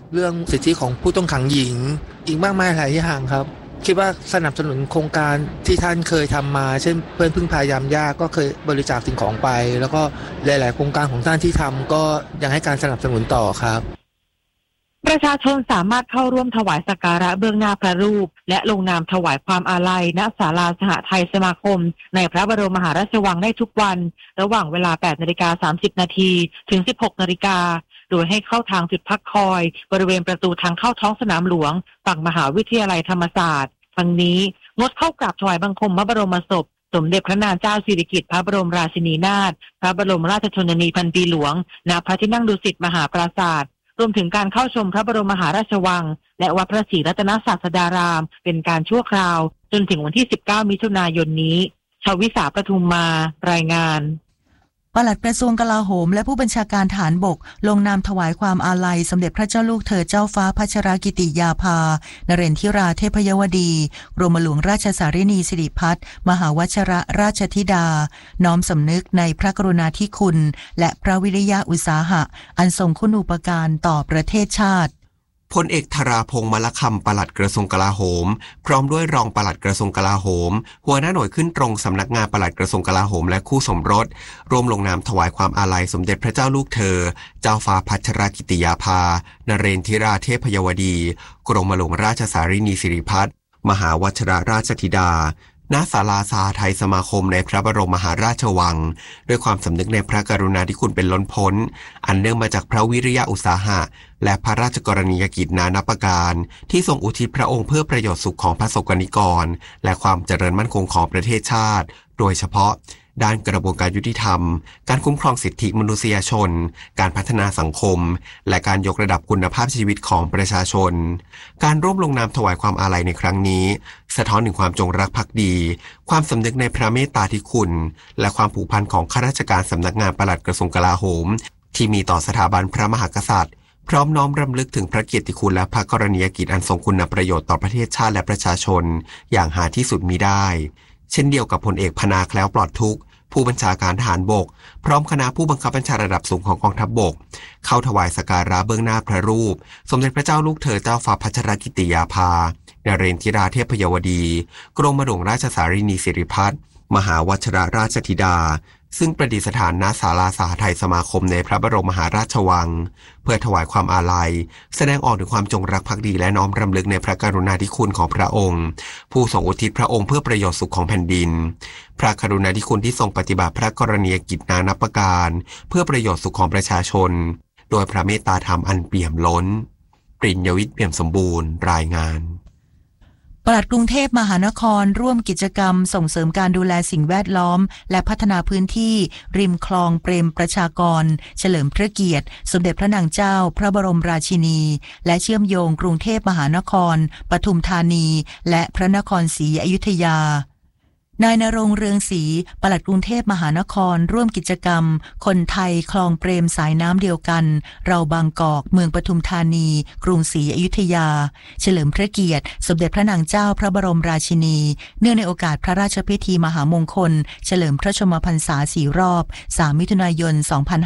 เรื่องสิทธิของผู้ต้องขังหญิงอีกมากมายหลายอย่างครับคิดว่าสนับสนุนโครงการที่ท่านเคยทำมาเช่นเพื่อนพึ่งพายามยากก็เคยบริจาคสิ่งของไปแล้วก็หลายๆโครงการของท่านที่ทำก็ยังให้การสนับสนุนต่อครับประชาชนสามารถเข้าร่วมถวายสักการะเบื้องหน้าพระรูปและลงนามถวายความอาลัยณศาลาสหไทยสมาคมในพระบรมมหาราชวังได้ทุกวันระหว่างเวลา 8:30 น.ถึง 16:00 น.โดยให้เข้าทางจุดพักคอยบริเวณประตูทางเข้าท้องสนามหลวงฝั่งมหาวิทยาลัยธรรมศาสตร์ทั้งนี้งดเข้ากราบถวายบังคมพระบรมศพสมเด็จพระนางเจ้าสิริกิติ์พระบรมราชินีนาถพระบรมราชชนนีพันปีหลวงณพระที่นั่งดุสิตมหาปราสาทรวมถึงการเข้าชมพระบรมมหาราชวังและวัดพระศรีรัตนศาสดารามเป็นการชั่วคราวจนถึงวันที่ 19 มิถุนายนนี้ชวิสาปทุมมารายงานปลัดกระทรวงกลาโหมและผู้บัญชาการฐานบกลงนามถวายความอาลัยสมเด็จพระเจ้าลูกเธอเจ้าฟ้าพัชรกิติยาภานเรนทิราเทพยวดีกรมหลวงราชสารินีสิริพัฒน์มหาวชิรราชธิดาน้อมสำนึกในพระกรุณาธิคุณและพระวิริยะอุตสาหะอันทรงคุณูปการต่อประเทศชาติพลเอกธราพงษ์มลคำปลัดกระทรวงกลาโหมพร้อมด้วยรองปลัดกระทรวงกลาโหมหัวหน้าหน่วยขึ้นตรงสำนักงานปลัดกระทรวงกลาโหมและคู่สมรสร่วมลงนามถวายความอาลัยสมเด็จพระเจ้าลูกเธอเจ้าฟ้าพัชรกิติยาภานเรนทิราเทพยวดีกรมหลวงราชสารินีสิริพัฒน์มหาวชิรราชธิดาณศาลาสหไทยสมาคมในพระบรมมหาราชวังด้วยความสำนึกในพระกรุณาธิคุณเป็นล้นพ้นอันเนื่องมาจากพระวิริยะอุตสาหะและพระราชกรณียกิจนานับประการที่ทรงอุทิศพระองค์เพื่อประโยชน์สุขของพระสกนิกรและความเจริญมั่นคงของประเทศชาติโดยเฉพาะด้านกระบวนการยุติธรรมการคุ้มครองสิทธิมนุษยชนการพัฒนาสังคมและการยกระดับคุณภาพชีวิตของประชาชนการร่วมลงนามถวายความอาลัยในครั้งนี้สะท้อนถึงความจงรักภักดีความสำนึกในพระเมตตาธิคุณและความผูกพันของข้าราชการสำนักงานปลัดกระทรวงกลาโหมที่มีต่อสถาบันพระมหากษัตริย์พร้อมน้อมรำลึกถึงพระเกียรติคุณและพระกรณียกิจอันทรงคุณประโยชน์ต่อประเทศชาติและประชาชนอย่างหาที่สุดมิได้เช่นเดียวกับพลเอกพนาแคล้วปลอดทุกข์ผู้บัญชาการทหารบกพร้อมคณะผู้บังคับบัญชาระดับสูงของกองทัพบกเข้าถวายสักการะเบื้องหน้าพระรูปสมเด็จพระเจ้าลูกเธอเจ้าฟ้าพัชรกิติยาภานเรนทิราเทพยวดีกรมหลวงราชสารินีสิริพัฒน์มหาวชิรราชธิดาซึ่งประดิษฐานณศาลาสหไทยสมาคมในพระบรมมหาราชวังเพื่อถวายความอาลัยแสดงออกถึงความจงรักภักดีและน้อมรำลึกในพระกรุณาธิคุณของพระองค์ผู้ทรงอุทิศพระองค์เพื่อประโยชน์สุขของแผ่นดินพระกรุณาธิคุณที่ทรงปฏิบัติพระกรณียกิจนานับประการเพื่อประโยชน์สุขของประชาชนโดยพระเมตตาธรรมอันเปี่ยมล้นปริญญวิทย์เปี่ยมสมบูรณ์รายงานปลัดกรุงเทพมหานครร่วมกิจกรรมส่งเสริมการดูแลสิ่งแวดล้อมและพัฒนาพื้นที่ริมคลองเปรมประชากรเฉลิมพระเกียรติสมเด็จพระนางเจ้าพระบรมราชินีและเชื่อมโยงกรุงเทพมหานครปทุมธานีและพระนครศรีอยุธยานายณรงค์เรืองศรีปลัดกรุงเทพมหานครร่วมกิจกรรมคนไทยคลองเปรมสายน้ำเดียวกันเราบางกอกเมืองปทุมธานีกรุงศรีอยุธยาเฉลิมพระเกียรติสมเด็จพระนางเจ้าพระบรมราชินีเนื่องในโอกาสพระราชพิธีมหามงคลเฉลิมพระชนมพรรษา4 รอบ3 มิถุนายน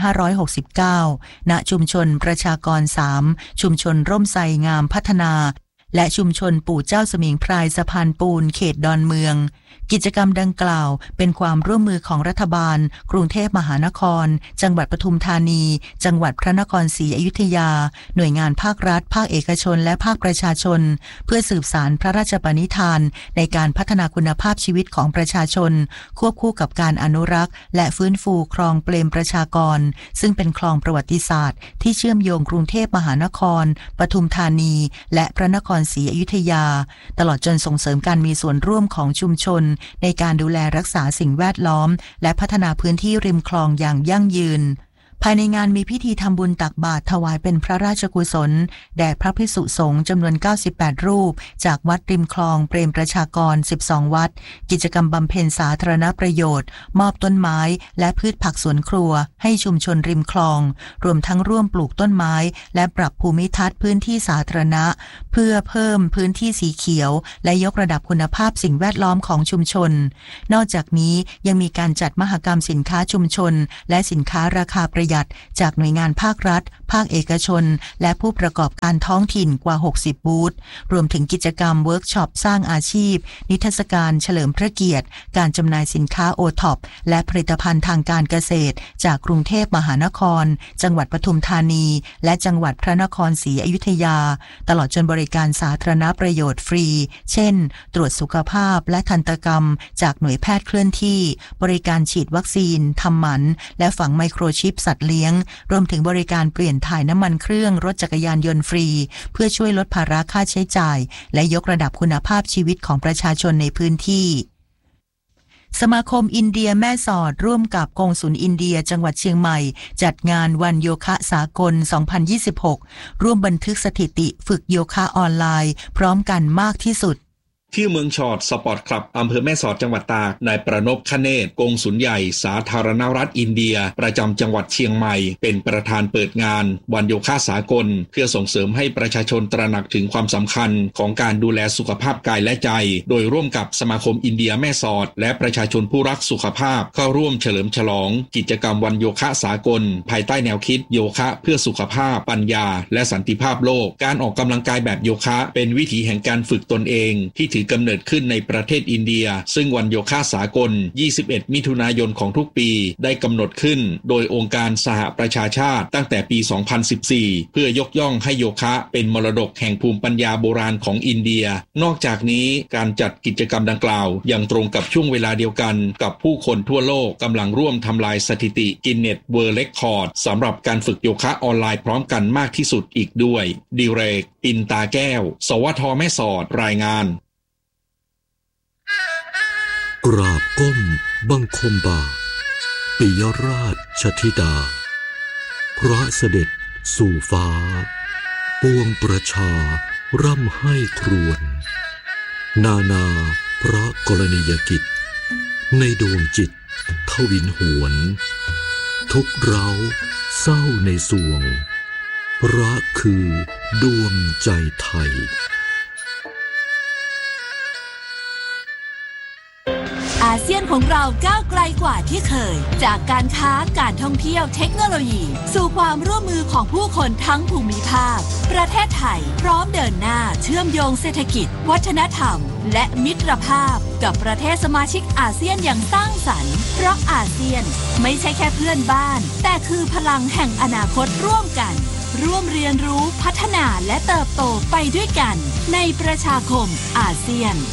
2569 ณ ชุมชนประชากร 3 ชุมชนร่มไทรงามพัฒนาและชุมชนปู่เจ้าสมิงพรายสะพานปูนเขตดอนเมืองกิจกรรมดังกล่าวเป็นความร่วมมือของรัฐบาลกรุงเทพมหานครจังหวัดปทุมธานีจังหวัดพระนครศรีอยุธยาหน่วยงานภาครัฐภาคเอกชนและภาคประชาชนเพื่อสืบสานพระราชปณิธานในการพัฒนาคุณภาพชีวิตของประชาชนควบคู่กับการอนุรักษ์และฟื้นฟูคลองเปรมประชากรซึ่งเป็นคลองประวัติศาสตร์ที่เชื่อมโยงกรุงเทพมหานครปทุมธานีและพระนครศรีอยุธยาตลอดจนส่งเสริมการมีส่วนร่วมของชุมชนในการดูแลรักษาสิ่งแวดล้อมและพัฒนาพื้นที่ริมคลองอย่างยั่งยืนภายในงานมีพิธีทำบุญตักบาตรถวายเป็นพระราชกุศลแด่พระภิกษุสงฆ์จำนวน98รูปจากวัดริมคลองเปรมประชากร12วัดกิจกรรมบำเพ็ญสาธารณประโยชน์มอบต้นไม้และพืชผักสวนครัวให้ชุมชนริมคลองรวมทั้งร่วมปลูกต้นไม้และปรับภูมิทัศน์พื้นที่สาธารณะเพื่อเพิ่มพื้นที่สีเขียวและยกระดับคุณภาพสิ่งแวดล้อมของชุมชนนอกจากนี้ยังมีการจัดมหกรรมสินค้าชุมชนและสินค้าราคาประหยัดหยัดจากหน่วยงานภาครัฐภาคเอกชนและผู้ประกอบการท้องถิ่นกว่า60บูธรวมถึงกิจกรรมเวิร์กช็อปสร้างอาชีพนิทรรศการเฉลิมพระเกียรติการจำหน่ายสินค้าโอท็อปและผลิตภัณฑ์ทางการเกษตรจากกรุงเทพมหานครจังหวัดปทุมธานีและจังหวัดพระนครศรีอยุธยาตลอดจนบริการสาธารณประโยชน์ฟรีเช่นตรวจสุขภาพและทันตกรรมจากหน่วยแพทย์เคลื่อนที่บริการฉีดวัคซีนทำหมันและฝังไมโครชิปสัตว์เลี้ยงรวมถึงบริการเปลี่ยนถ่ายน้ำมันเครื่องรถจักรยานยนต์ฟรีเพื่อช่วยลดภาระค่าใช้จ่ายและยกระดับคุณภาพชีวิตของประชาชนในพื้นที่สมาคมอินเดียแม่สอดร่วมกับกงสุลอินเดียจังหวัดเชียงใหม่จัดงานวันโยคะสากล 2026 ร่วมบันทึกสถิติฝึกโยคะออนไลน์พร้อมกันมากที่สุดที่เมืองชอดสปอร์ตคลับอำเภอแม่สอดจังหวัดตากนายประนพคเนศกงสุลใหญ่สาธารณรัฐอินเดียประจำจังหวัดเชียงใหม่เป็นประธานเปิดงานวันโยคะสากลเพื่อส่งเสริมให้ประชาชนตระหนักถึงความสำคัญของการดูแลสุขภาพกายและใจโดยร่วมกับสมาคมอินเดียแม่สอดและประชาชนผู้รักสุขภาพเข้าร่วมเฉลิมฉลองกิจกรรมวันโยคะสากลภายใต้แนวคิดโยคะเพื่อสุขภาพปัญญาและสันติภาพโลกการออกกำลังกายแบบโยคะเป็นวิถีแห่งการฝึกตนเองที่ถือกำเนิดขึ้นในประเทศอินเดียซึ่งวันโยคะสากล21มิถุนายนของทุกปีได้กำหนดขึ้นโดยองค์การสหประชาชาติตั้งแต่ปี 2014 เพื่อยกย่องให้โยคะเป็นมรดกแห่งภูมิปัญญาโบราณของอินเดียนอกจากนี้การจัดกิจกรรมดังกล่าวยังตรงกับช่วงเวลาเดียวกันกับผู้คนทั่วโลกกำลังร่วมทำลายสถิติกินเนสเวิลด์เรคคอร์ดสำหรับการฝึกโยคะออนไลน์พร้อมกันมากที่สุดอีกด้วยดิเรกปินตาแก้วสวท.แม่สอดรายงานกราบก้มบังคมบาทปิยราชธิดาพระเสด็จสู่ฟ้าปวงประชาร่ำให้ครวญนานาพระกรณียกิจในดวงจิตทวินหวนทุกเร้าเศร้าในสวงพระคือดวงใจไทยอาเซียนของเราก้าวไกลกว่าที่เคยจากการค้าการท่องเที่ยวเทคโนโลยีสู่ความร่วมมือของผู้คนทั้งภูมิภาคประเทศไทยพร้อมเดินหน้าเชื่อมโยงเศรษฐกิจวัฒนธรรมและมิตรภาพกับประเทศสมาชิกอาเซียนอย่างสร้างสรรค์เพราะอาเซียนไม่ใช่แค่เพื่อนบ้านแต่คือพลังแห่งอนาคตร่วมกันร่วมเรียนรู้พัฒนาและเติบโตไปด้วยกันในประชาคมอาเซียน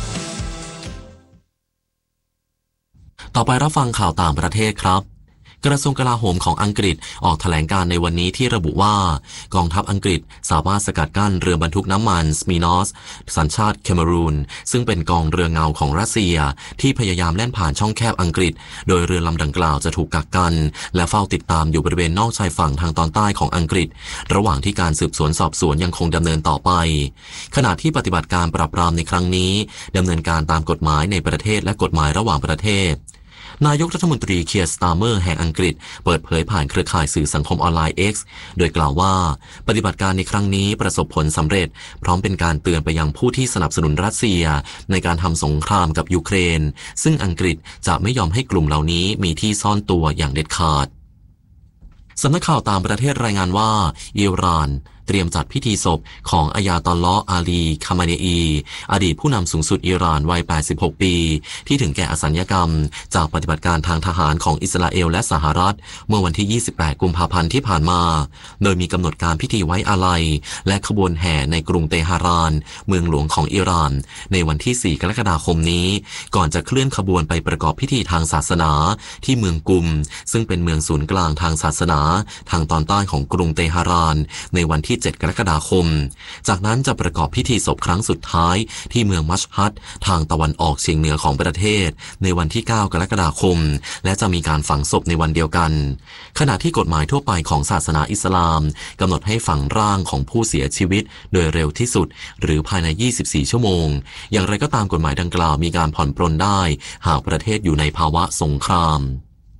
ต่อไปรับฟังข่าวต่างประเทศครับกระทรวงกลาโหมของอังกฤษออกแถลงการในวันนี้ที่ระบุว่ากองทัพอังกฤษสามารถสกัดกั้นเรือบรรทุกน้ำมันสมีนอสสัญชาติเคเมรูนซึ่งเป็นกองเรือเงาของรัสเซียที่พยายามแล่นผ่านช่องแคบอังกฤษโดยเรือลำดังกล่าวจะถูกกักกันและเฝ้าติดตามอยู่บริเวณนอกชายฝั่งทางตอนใต้ของอังกฤษระหว่างที่การสืบสวนสอบสวนยังคงดำเนินต่อไปขณะที่ปฏิบัติการปราบปรามในครั้งนี้ดำเนินการตามกฎหมายในประเทศและกฎหมายระหว่างประเทศนายกรัฐมนตรีเคียร์ สตาร์เมอร์แห่งอังกฤษเปิดเผยผ่านเครือข่ายสื่อสังคมออนไลน์ X โดยกล่าวว่าปฏิบัติการในครั้งนี้ประสบผลสำเร็จพร้อมเป็นการเตือนไปยังผู้ที่สนับสนุนรัสเซียในการทำสงครามกับยูเครนซึ่งอังกฤษจะไม่ยอมให้กลุ่มเหล่านี้มีที่ซ่อนตัวอย่างเด็ดขาดสำนักข่าวต่างประเทศรายงานว่าอิหร่านเตรียมจัดพิธีศพของอายาตอลลอฮ์อาลีคามาเนอีอดีตผู้นำสูงสุดอิหร่านวัย86ปีที่ถึงแก่อสัญญกรรมจากปฏิบัติการทางทหารของอิสราเอลและสหรัฐเมื่อวันที่28กุมภาพันธ์ที่ผ่านมาโดยมีกำหนดการพิธีไว้อาลัยและขบวนแห่ในกรุงเตหะรานเมืองหลวงของอิหร่านในวันที่4กรกฎาคมนี้ก่อนจะเคลื่อนขบวนไปประกอบพิธีทางศาสนาที่เมืองกุมซึ่งเป็นเมืองศูนย์กลางทางศาสนาทางตอนใต้ของกรุงเตหะรานในวันที่7กรกฎาคมจากนั้นจะประกอบพิธีศพครั้งสุดท้ายที่เมืองมัชฮัดทางตะวันออกเฉียงเหนือของประเทศในวันที่9กรกฎาคมและจะมีการฝังศพในวันเดียวกันขณะที่กฎหมายทั่วไปของศาสนาอิสลามกำหนดให้ฝังร่างของผู้เสียชีวิตโดยเร็วที่สุดหรือภายใน24ชั่วโมงอย่างไรก็ตามกฎหมายดังกล่าวมีการผ่อนปรนได้หากประเทศอยู่ในภาวะสงคราม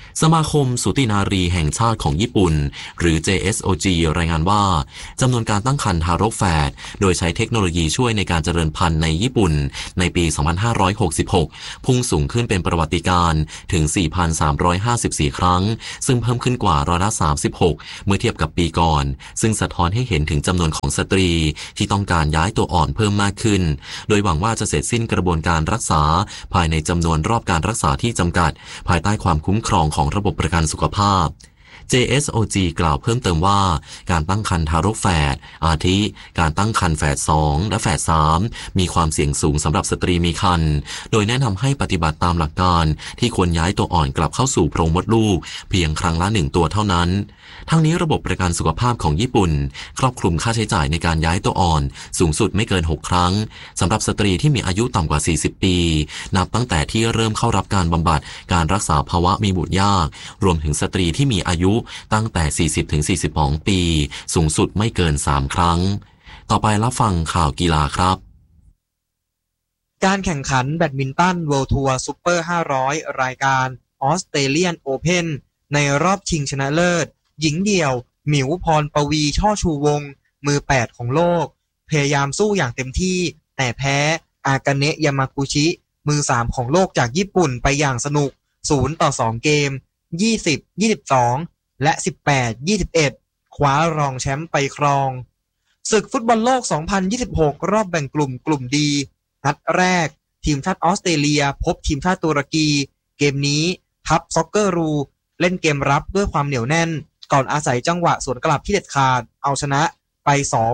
สมาคมสูตินารีแห่งชาติของญี่ปุ่นหรือ JSOG รายงานว่าจำนวนการตั้งครรภ์ทารกแฝดโดยใช้เทคโนโลยีช่วยในการเจริญพันธุ์ในญี่ปุ่นในปี 2566 พุ่งสูงขึ้นเป็นประวัติการณ์ถึง 4,354 ครั้งซึ่งเพิ่มขึ้นกว่า36%เมื่อเทียบกับปีก่อนซึ่งสะท้อนให้เห็นถึงจำนวนของสตรีที่ต้องการย้ายตัวอ่อนเพิ่มมากขึ้นโดยหวังว่าจะเสร็จสิ้นกระบวนการรักษาภายในจำนวนรอบการรักษาที่จำกัดภายใต้ความคุ้มครองของระบบประกันสุขภาพ JSOG กล่าวเพิ่มเติมว่าการตั้งครรภ์ทารกแฝดอาทิการตั้งครรภ์แฝด2และแฝด3มีความเสี่ยงสูงสำหรับสตรีมีครรภ์โดยแนะนำให้ปฏิบัติตามหลักการที่ควรย้ายตัวอ่อนกลับเข้าสู่โพรงมดลูกเพียงครั้งละ1ตัวเท่านั้นทั้งนี้ระบบประกันสุขภาพของญี่ปุ่นครอบคลุมค่าใช้จ่ายในการย้ายตัวอ่อนสูงสุดไม่เกิน6ครั้งสำหรับสตรีที่มีอายุต่ำกว่า40ปีนับตั้งแต่ที่เริ่มเข้ารับการบำบัดการรักษาภาวะมีบุตรยากรวมถึงสตรีที่มีอายุตั้งแต่40-42 ปีสูงสุดไม่เกิน3ครั้งต่อไปรับฟังข่าวกีฬาครับการแข่งขันแบดมินตัน World Tour Super 500 รายการ Australian Open ในรอบชิงชนะเลิศหญิงเดี่ยวหมิวพรปวีช่อชูวงศ์มือ8ของโลกพยายามสู้อย่างเต็มที่แต่แพ้อากาเนะยามากุชิมือ3ของโลกจากญี่ปุ่นไปอย่างสนุก0-2 เกม 20-22 และ 18-21 คว้ารองแชมป์ไปครองศึกฟุตบอลโลก 2026 รอบแบ่งกลุ่มดีนัดแรกทีมชาติออสเตรเลียพบทีมชาติตุรกีเกมนี้ทัพซ็อกเกอร์รูเล่นเกมรับด้วยความเหนียวแน่นก่อนอาศัยจังหวะสวนกลับที่เด็ดขาดเอาชนะไป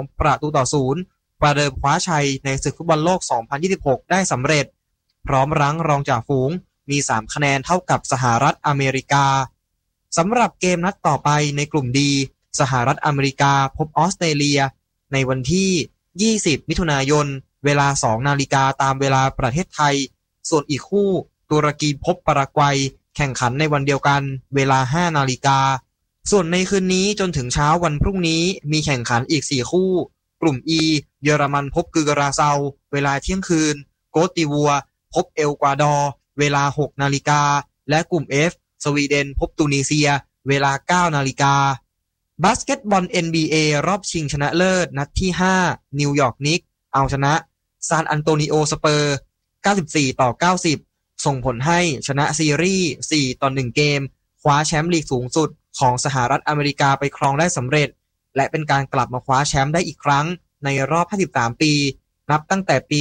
2-0ประเดิมคว้าชัยในศึกฟุตบอลโลก 2026 ได้สำเร็จพร้อมรั้งรองจ่าฝูงมี3คะแนนเท่ากับสหรัฐอเมริกาสำหรับเกมนัดต่อไปในกลุ่มดีสหรัฐอเมริกาพบออสเตรเลียในวันที่20มิถุนายนเวลา 2 นาฬิกาตามเวลาประเทศไทยส่วนอีกคู่ตุรกีพบปารากวัยแข่งขันในวันเดียวกันเวลา 5 นาฬิกาส่วนในคืนนี้จนถึงเช้าวันพรุ่งนี้มีแข่งขันอีก4คู่กลุ่ม E เยอรมันพบกึกราเซาเวลาเที่ยงคืนโกติวัวพบเอลกวาดอร์เวลา 6 นาฬิกาและกลุ่ม F สวีเดนพบตูนิเซียเวลา 9 นาฬิกาบาสเกตบอล NBA รอบชิงชนะเลิศนัดที่5นิวยอร์กนิกส์เอาชนะซานอันโตนิโอสเปอร์94-90ส่งผลให้ชนะซีรีส์4-1 เกมคว้าแชมป์ลีกสูงสุดของสหรัฐอเมริกาไปครองได้สำเร็จและเป็นการกลับมาคว้าแชมป์ได้อีกครั้งในรอบ53ปีนับตั้งแต่ปี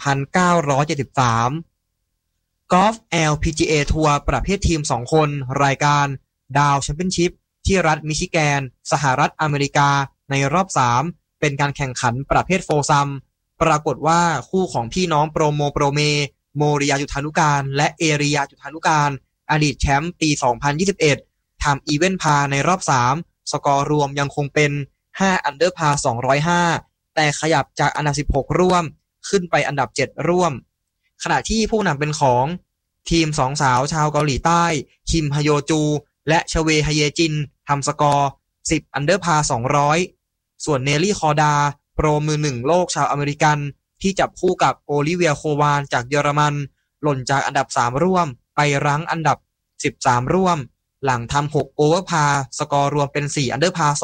1973 กอล์ฟ LPGA ทัวร์ประเภททีม2คนรายการดาวแชมเปี้ยนชิพที่รัฐมิชิแกนสหรัฐอเมริกาในรอบ3เป็นการแข่งขันประเภทโฟร์ซัมปรากฏว่าคู่ของพี่น้องโปรเมโมริยาจุฑานุการและเอริยาจุฑานุการอดีตแชมป์ปี 2021 ทำอีเวนต์พาในรอบ3สกอร์รวมยังคงเป็น5อันเดอร์พา205แต่ขยับจากอันดับ16ร่วมขึ้นไปอันดับ7ร่วมขณะที่ผู้นำเป็นของทีม2สาวชาวเกาหลีใต้คิมฮโยจูและชเวฮเยจินทำสกอร์10อันเดอร์พา200ส่วนเนลลี่คอร์ดาโปรมือ1โลกชาวอเมริกันที่จับคู่กับโอลิเวียโควานจากเยอรมันหล่นจากอันดับ3ร่วมไปรั้งอันดับ13ร่วมหลังทำ6โอเวอร์พาสกอร์รวมเป็น4อันเดอร์พา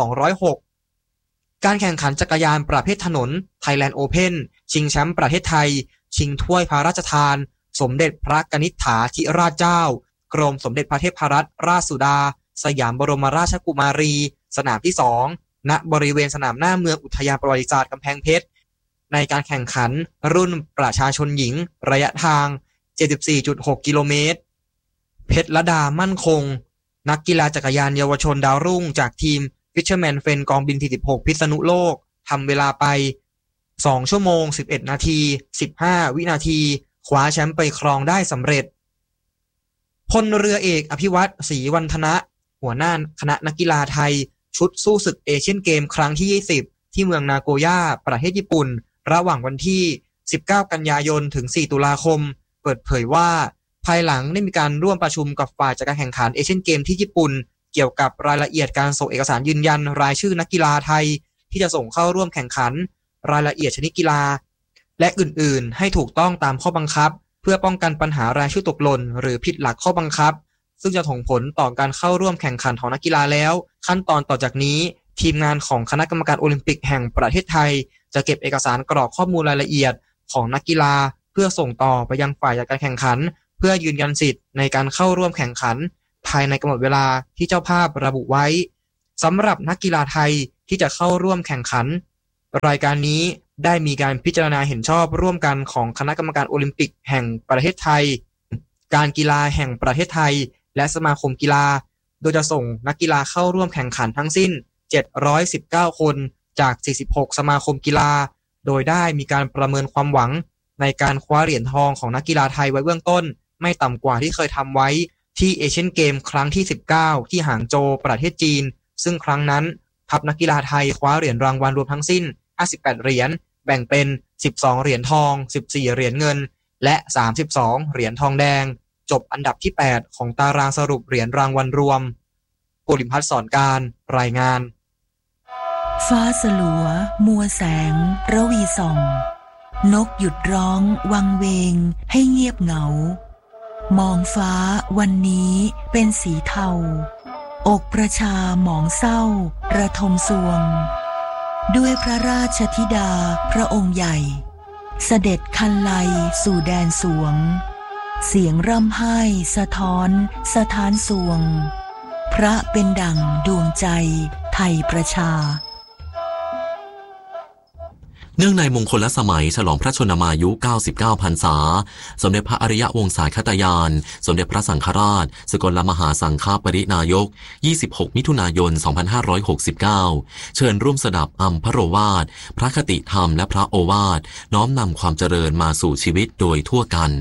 206การแข่งขันจักรยานประเภทถนน Thailand Open ชิงแชมป์ประเทศไทยชิงถ้วยพระราชทานสมเด็จพระกนิษฐาธิราชเจ้ากรมสมเด็จพระเทพรัตนราชสุดาสยามบรมราชกุมารีสนามที่2ณบริเวณสนามหน้าเมืองอุทยานประวัติศาสตร์กำแพงเพชรในการแข่งขันรุ่นประชาชนหญิงระยะทาง 74.6 กิโลเมตรเพชรลดามั่นคงนักกีฬาจักรยานเยาวชนดาวรุ่งจากทีม Fisherman Friend กองบิน46พิษณุโลกทำเวลาไป2ชั่วโมง11นาที15วินาทีคว้าแชมป์ไปครองได้สำเร็จพลเรือเอกอภิวัตรศรีวันธนะหัวหน้าคณะนักกีฬาไทยชุดสู้ศึกเอเชียนเกมครั้งที่20ที่เมืองนาโกย่าประเทศญี่ปุ่นระหว่างวันที่19กันยายนถึง4ตุลาคมเปิดเผยว่าภายหลังได้มีการร่วมประชุมกับฝ่ายจัดการแข่งขันเอเชียนเกมที่ญี่ปุ่นเกี่ยวกับรายละเอียดการส่งเอกสารยืนยันรายชื่อนักกีฬาไทยที่จะส่งเข้าร่วมแข่งขันรายละเอียดชนิดกีฬาและอื่นๆให้ถูกต้องตามข้อบังคับเพื่อป้องกันปัญหารายชื่อตกหล่นหรือผิดหลักข้อบังคับซึ่งจะส่งผลต่อการเข้าร่วมแข่งขันของนักกีฬาแล้วขั้นตอนต่อจากนี้ทีมงานของคณะกรรมการโอลิมปิกแห่งประเทศไทยจะเก็บเอกสารกรอกข้อมูลรายละเอียดของนักกีฬาเพื่อส่งต่อไปยังฝ่ายจัดการแข่งขันเพื่อยืนยันสิทธิ์ในการเข้าร่วมแข่งขันภายในกำหนดเวลาที่เจ้าภาพระบุไว้สำหรับนักกีฬาไทยที่จะเข้าร่วมแข่งขันรายการนี้ได้มีการพิจารณาเห็นชอบร่วมกันของคณะกรรมการโอลิมปิกแห่งประเทศไทยการกีฬาแห่งประเทศไทยและสมาคมกีฬาโดยจะส่งนักกีฬาเข้าร่วมแข่งขันทั้งสิ้น719คนจาก46สมาคมกีฬาโดยได้มีการประเมินความหวังในการคว้าเหรียญทองของนักกีฬาไทยไว้เบื้องต้นไม่ต่ำกว่าที่เคยทำไว้ที่เอเชียนเกมครั้งที่19ที่หางโจวประเทศจีนซึ่งครั้งนั้นทัพนักกีฬาไทยคว้าเหรียญรางวัลรวมทั้งสิ้น58เหรียญแบ่งเป็น12เหรียญทอง14เหรียญเงินและ32เหรียญทองแดงจบอันดับที่8ของตารางสรุปเหรียญรางวัลรวมปุริมพัฒน์สอนการรายงานฟ้าสลัวมัวแสงระวีส่องนกหยุดร้องวังเวงให้เงียบเหงามองฟ้าวันนี้เป็นสีเทาอกประชาหมองเศร้าระทมสวงด้วยพระราชธิดาพระองค์ใหญ่เสด็จคันไลสู่แดนสวงเสียงร่ำไห้สะท้อนสถานสวงพระเป็นดั่งดวงใจไทยประชาเนื่องในมงคลสมัยฉลองพระชนมายุ99พรรษาสมเด็จพระอริยวงศาคตยานสมเด็จพระสังฆราชสกลมหาสังฆปรินายก26มิถุนายน2569เชิญร่วมสดับอัมพโรวาทพระคติธรรมและพระโอวาทน้อมนำความเจริญมาสู่ชีวิตโดยทั่วกัน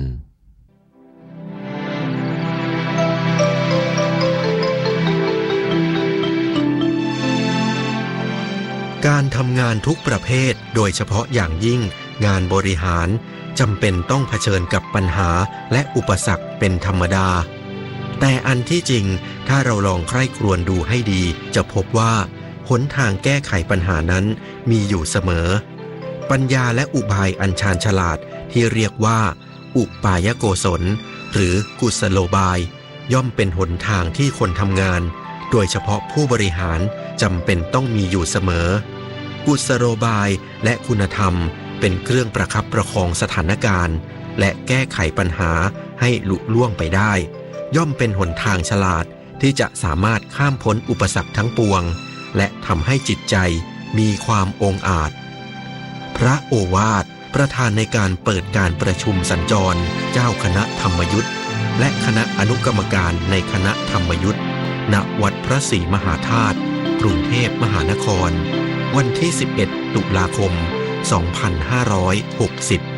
การทำงานทุกประเภทโดยเฉพาะอย่างยิ่งงานบริหารจำเป็นต้องเผชิญกับปัญหาและอุปสรรคเป็นธรรมดาแต่อันที่จริงถ้าเราลองใคร่ครวญดูให้ดีจะพบว่าหนทางแก้ไขปัญหานั้นมีอยู่เสมอปัญญาและอุบายอันชาญฉลาดที่เรียกว่าอุปายโกศลหรือกุศโลบายย่อมเป็นหนทางที่คนทำงานโดยเฉพาะผู้บริหารจำเป็นต้องมีอยู่เสมอกุศโลบายและคุณธรรมเป็นเครื่องประคับประคองสถานการณ์และแก้ไขปัญหาให้ลุล่วงไปได้ย่อมเป็นหนทางฉลาดที่จะสามารถข้ามพ้นอุปสรรคทั้งปวงและทำให้จิตใจมีความองอาจพระโอวาทประธานในการเปิดการประชุมสัญจรเจ้าคณะธรรมยุทธและคณะอนุกรรมการในคณะธรรมยุทธณวัดพระศรีมหาธาตุกรุงเทพมหานครวันที่11ตุลาคม2560